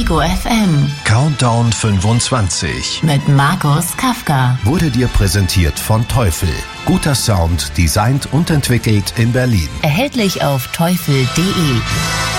Ego FM. Countdown 25 mit Markus Kafka. Wurde dir präsentiert von Teufel. Guter Sound, designt und entwickelt in Berlin. Erhältlich auf teufel.de.